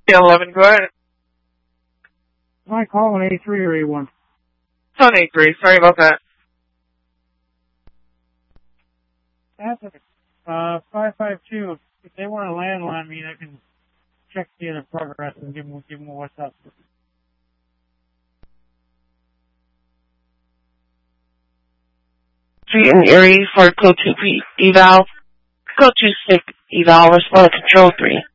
11, go ahead. Am I calling A3 or A1? It's on A3, sorry about that. That's okay. 552. If they want to landline me, I can check the progress and give them what's up. Street and Erie for code 2 eval. Code 2 SNP eval, respond to control 3.